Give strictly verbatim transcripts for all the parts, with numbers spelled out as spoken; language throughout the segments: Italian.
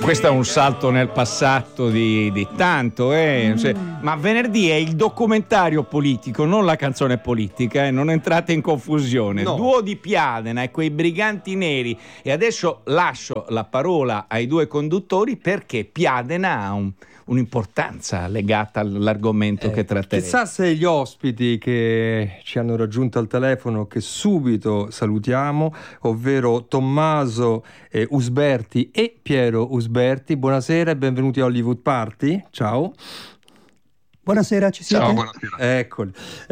Questo è un salto nel passato di, di tanto, eh? Mm. Cioè, ma venerdì è il documentario politico, non la canzone politica, eh? Non entrate in confusione. No. Duo di Piadena e quei briganti neri. E adesso lascio la parola ai due conduttori perché Piadena ha un, un'importanza legata all'argomento Eh, che tratteremo. Chissà se gli ospiti che ci hanno raggiunto al telefono, che subito salutiamo, ovvero Tommaso eh, Usberti e Piero Usberti. Buonasera e benvenuti a Hollywood Party. Ciao. Buonasera, ci siete? Ciao, buonasera. Eccoli.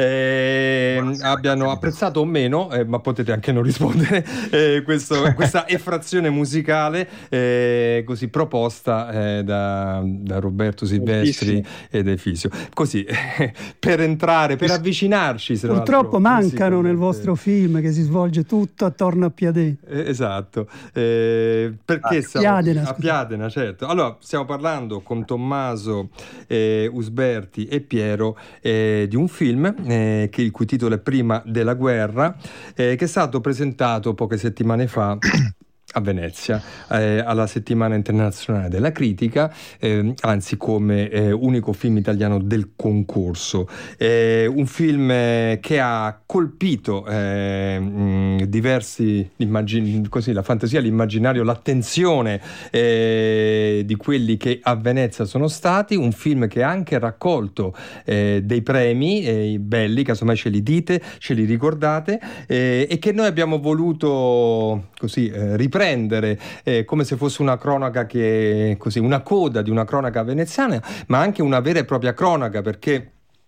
Eh, Buonasera, abbiano grazie. apprezzato o meno, eh, ma potete anche non rispondere, eh, questo, questa effrazione musicale eh, così proposta eh, da, da Roberto Silvestri ed Efisio. Così, eh, per entrare, per avvicinarci. se non Purtroppo altro, mancano nel musicalmente. vostro film che si svolge tutto attorno a Piadè. Eh, Esatto, eh, perché Ah, stiamo Piadena, a scusa. Piadena, certo. Allora, stiamo parlando con Tommaso eh, Usberti e Piero eh, di un film eh, che il cui titolo è Prima della guerra, eh, che è stato presentato poche settimane fa a Venezia, eh, alla settimana internazionale della critica, eh, anzi come eh, unico film italiano del concorso. Eh, un film eh, che ha colpito eh, mh, diversi, immagin- così, la fantasia, l'immaginario, l'attenzione eh, di quelli che a Venezia sono stati, un film che ha anche raccolto eh, dei premi eh, belli, casomai ce li dite, ce li ricordate, eh, e che noi abbiamo voluto così eh, riprendere eh, come se fosse una cronaca, che così, una coda di una cronaca veneziana, ma anche una vera e propria cronaca, perché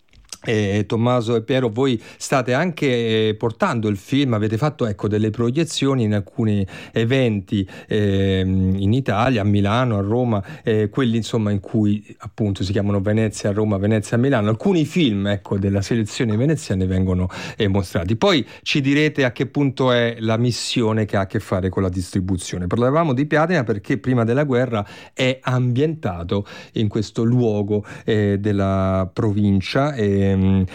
Eh, Tommaso e Piero, voi state anche eh, portando il film, avete fatto ecco delle proiezioni in alcuni eventi eh, in Italia, a Milano, a Roma, eh, quelli insomma in cui appunto si chiamano Venezia, Roma, Venezia, Milano. Alcuni film ecco della selezione veneziana vengono eh, mostrati. Poi ci direte a che punto è la missione che ha a che fare con la distribuzione. Parlavamo di Piadena perché Prima della guerra è ambientato in questo luogo eh, della provincia e E,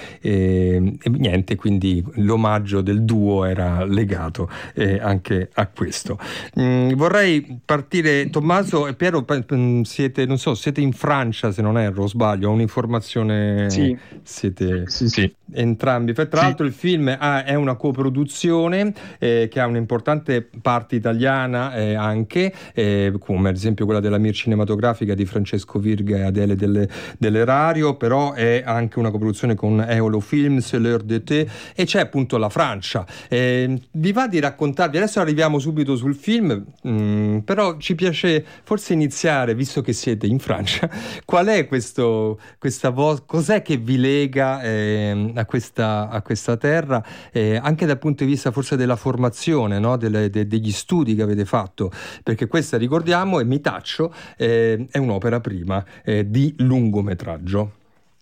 e, e niente, quindi l'omaggio del duo era legato eh, anche a questo. Mm, vorrei partire, Tommaso e Piero, pe- pe- siete, non so, siete in Francia, se non erro, o sbaglio, ho un'informazione. Sì. Siete Sì, sì. entrambi. Tra Sì. l'altro il film ha- è una coproduzione eh, che ha un'importante parte italiana eh, anche, eh, come ad esempio quella della Mir Cinematografica di Francesco Virga e Adele delle, dell'Erario, però è anche una coproduzione con Eolo Films, L'Heure d'été, e c'è appunto la Francia. Eh, vi va di raccontarvi, adesso arriviamo subito sul film, mh, però ci piace forse iniziare, visto che siete in Francia, qual è questo, questa vo- cos'è che vi lega eh, a, questa, a questa terra, eh, anche dal punto di vista forse della formazione, no? Delle- de- degli studi che avete fatto, perché questa, ricordiamo, e mi taccio, eh, è un'opera prima eh, di lungometraggio.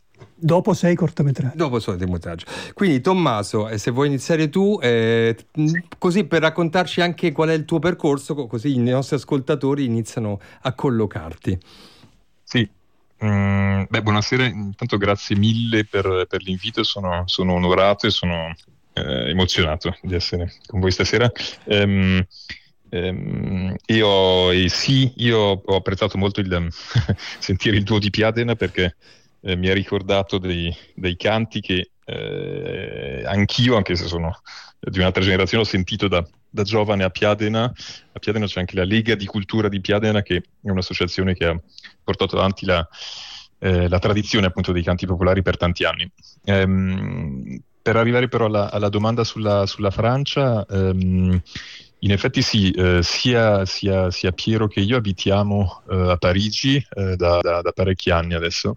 Dopo sei cortometraggi. Dopo solo demontaggio. Quindi Tommaso, eh, se vuoi iniziare tu, eh, mh, così per raccontarci anche qual è il tuo percorso, co- così i nostri ascoltatori iniziano a collocarti. Sì. Mm, beh, buonasera, intanto grazie mille per, per l'invito, sono, sono onorato e sono eh, emozionato di essere con voi stasera. Ehm, ehm, io, e sì, io ho apprezzato molto il sentire il duo di Piadena perché eh, mi ha ricordato dei, dei canti che eh, anch'io, anche se sono di un'altra generazione, ho sentito da, da giovane a Piadena. A Piadena c'è anche la Lega di Cultura di Piadena, che è un'associazione che ha portato avanti la, eh, la tradizione appunto dei canti popolari per tanti anni. Ehm, per arrivare però alla, alla domanda sulla, sulla Francia, ehm, in effetti sì, eh, sia, sia, sia Piero che io abitiamo eh, a Parigi eh, da, da, da parecchi anni adesso.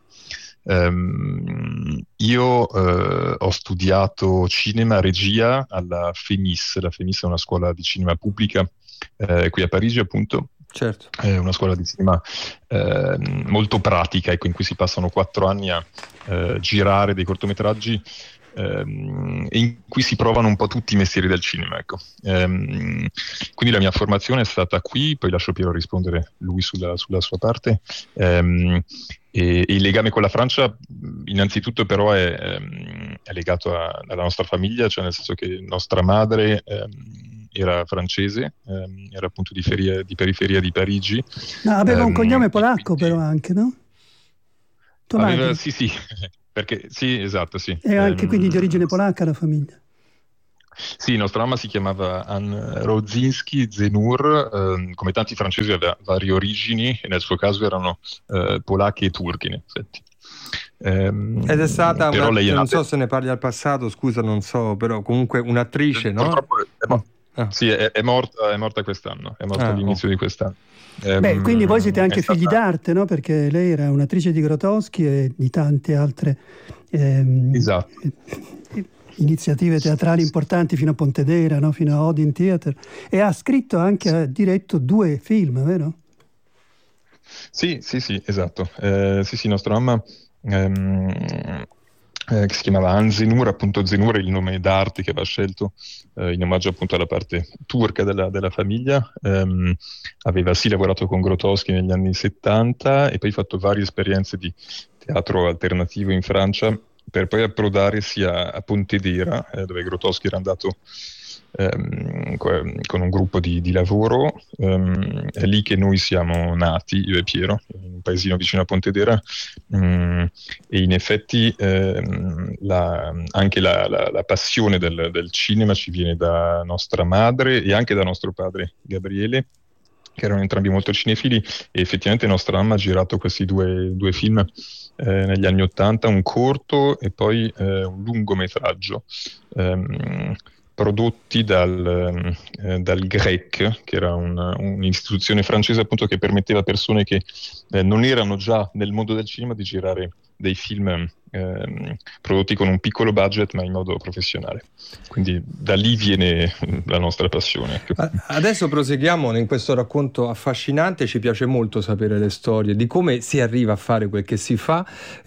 Um, io uh, ho studiato cinema, regia alla FEMIS. La FEMIS è una scuola di cinema pubblica eh, qui a Parigi, appunto. Certo. È una scuola di cinema eh, molto pratica, ecco, in cui si passano quattro anni a eh, girare dei cortometraggi ehm, e in cui si provano un po' tutti i mestieri del cinema, ecco. Ehm, quindi la mia formazione è stata qui, poi lascio Piero rispondere lui sulla, sulla sua parte. Ehm, E, e il legame con la Francia innanzitutto però è, è legato a, alla nostra famiglia, cioè nel senso che nostra madre ehm, era francese, ehm, era appunto di, feria, di periferia di Parigi. No, aveva un Ehm, cognome polacco quindi- però anche, no? Tua aveva- madre. sì, sì, perché sì, esatto, sì. E anche Ehm, quindi di origine polacca la famiglia. Sì, nostra mamma si chiamava Anne Rodzinski Zenur, ehm, come tanti francesi aveva varie origini e nel suo caso erano eh, polacche e turche in effetti. Ehm, Ed è stata però una, lei è non nata- so se ne parli al passato, scusa, non so, però comunque un'attrice, no? Purtroppo è, mo- Ah. sì, è, è morta, è morta quest'anno, è morta Ah, all'inizio di quest'anno. Ehm, Beh, quindi voi siete è anche figli stata- d'arte, no? Perché lei era un'attrice di Grotowski e di tante altre ehm, Esatto. eh, iniziative teatrali importanti fino a Pontedera, no? Fino a Odin Theater. E ha scritto anche, ha diretto due film, vero? Sì, sì, sì, esatto. Eh, sì, sì, nostra mamma, ehm, eh, che si chiamava Anne Zenur, appunto Zenur è il nome d'arte che aveva scelto eh, in omaggio appunto alla parte turca della, della famiglia. Ehm, aveva sì lavorato con Grotowski negli anni settanta e poi fatto varie esperienze di teatro alternativo in Francia per poi approdarsi a, a Pontedera, eh, dove Grotowski era andato ehm, co- con un gruppo di, di lavoro. Ehm, è lì che noi siamo nati, io e Piero, in un paesino vicino a Pontedera. Mm, e in effetti ehm, la- anche la, la- la passione del, del cinema ci viene da nostra madre e anche da nostro padre Gabriele, che erano entrambi molto cinefili, e effettivamente nostra mamma ha girato questi due, due film eh, negli anni Ottanta, un corto e poi eh, un lungometraggio, ehm, prodotti dal, eh, dal GREC, che era un- un'istituzione francese appunto che permetteva a persone che eh, non erano già nel mondo del cinema di girare dei film ehm, prodotti con un piccolo budget ma in modo professionale. Quindi da lì viene la nostra passione. ecco. A- Adesso proseguiamo in questo racconto affascinante, ci piace molto sapere le storie di come si arriva a fare quel che si fa,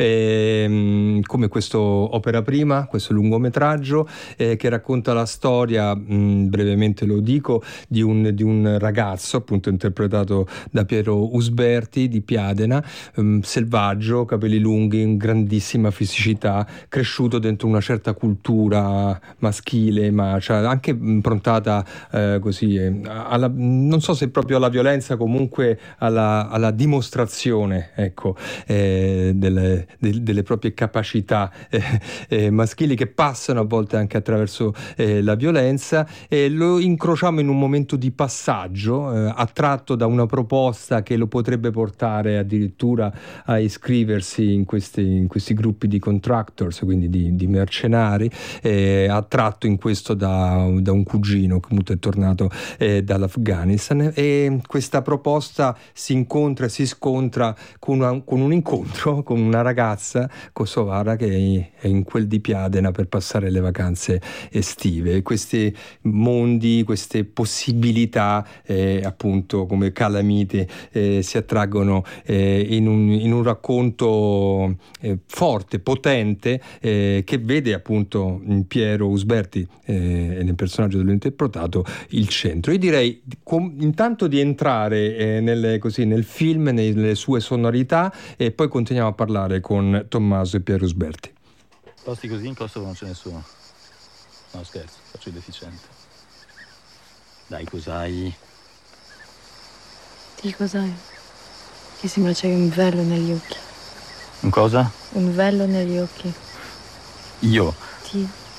ehm, come questo opera prima, questo lungometraggio eh, che racconta la storia, mh, brevemente lo dico, di un, di un ragazzo appunto interpretato da Piero Usberti di Piadena, ehm, selvaggio, capelli lunghi, grandissima fisicità, cresciuto dentro una certa cultura maschile, ma cioè anche improntata eh, così, eh, alla, non so se proprio alla violenza, comunque alla, alla dimostrazione, ecco, eh, delle, del- delle proprie capacità eh, eh, maschili che passano a volte anche attraverso eh, la violenza, e lo incrociamo in un momento di passaggio, eh, attratto da una proposta che lo potrebbe portare addirittura a iscriversi in questi, in questi gruppi di contractors, quindi di, di mercenari, eh, attratto in questo da, da un cugino che appunto è tornato eh, dall'Afghanistan, e questa proposta si incontra e si scontra con, una- con un incontro con una ragazza kosovara che è in quel di Piadena per passare le vacanze estive. Questi mondi, queste possibilità eh, appunto come calamite eh, si attraggono eh, in, un, in un racconto eh, forte, potente, eh, che vede appunto in Piero Usberti eh, e nel personaggio dell'interpretato il centro. Io direi com- intanto di entrare eh, nelle, così, nel film, nelle sue sonorità, e poi continuiamo a parlare con Tommaso e Piero Usberti. Posti così in Kosovo non ce ne sono. No, scherzo, faccio il deficiente. Dai, cos'hai? Di cos'hai? Che sembra c'hai un velo negli occhi. Un cosa? Un velo negli occhi. Io? Ti